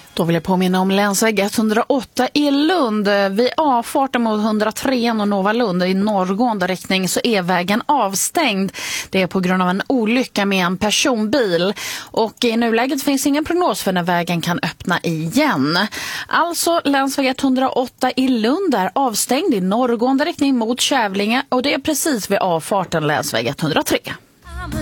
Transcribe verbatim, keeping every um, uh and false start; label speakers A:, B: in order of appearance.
A: Då vill jag påminna om länsväg etthundraåtta i Lund. Vid avfarten mot hundratre och Nova Lund i norrgående riktning så är vägen avstängd. Det är på grund av en olycka med en personbil. Och i nuläget finns ingen prognos för när vägen kan öppna igen. Alltså länsväg etthundraåtta i Lund är avstängd i norrgående riktning mot Kävlinge. Och det är precis vid avfarten länsväg etthundratre.